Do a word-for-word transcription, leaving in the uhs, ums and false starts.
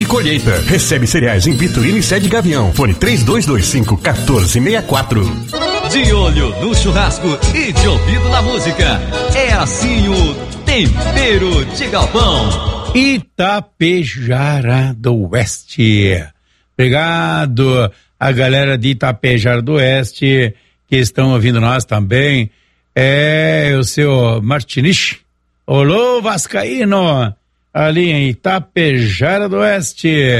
E colheita. Recebe cereais em Vitorino e Sede Gavião. Fone três dois dois cinco, um quatro seis quatro. De olho no churrasco e de ouvido na música. É assim o Tempero de Galpão. Itapejara do Oeste. Obrigado a galera de Itapejara do Oeste que estão ouvindo nós também. É o seu Martinich. Olô, Vascaíno. Ali em Itapejara do Oeste.